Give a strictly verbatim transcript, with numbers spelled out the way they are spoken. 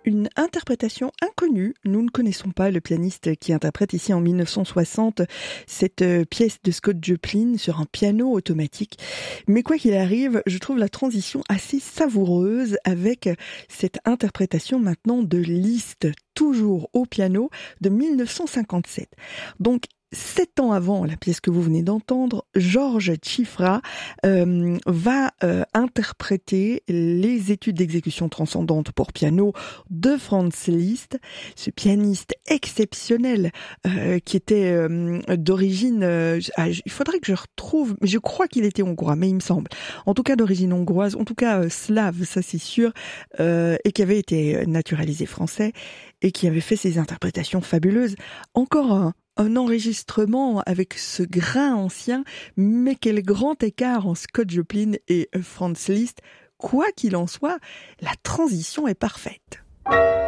une interprétation inconnue. Nous ne connaissons pas le pianiste qui interprète ici en mille neuf cent soixante cette pièce de Scott Joplin sur un piano automatique. Mais quoi qu'il arrive, je trouve la transition assez savoureuse avec cette interprétation maintenant de Liszt, toujours au piano, de mille neuf cent cinquante-sept. Donc, Sept ans avant la pièce que vous venez d'entendre, Georges Cifra euh, va euh, interpréter les études d'exécution transcendante pour piano de Franz Liszt, ce pianiste exceptionnel euh, qui était euh, d'origine, euh, ah, il faudrait que je retrouve, mais je crois qu'il était hongrois, mais il me semble, en tout cas d'origine hongroise, en tout cas euh, slave, ça c'est sûr, euh, et qui avait été naturalisé français et qui avait fait ses interprétations fabuleuses. Encore un Un enregistrement avec ce grain ancien, mais quel grand écart en Scott Joplin et Franz Liszt. Quoi qu'il en soit, la transition est parfaite.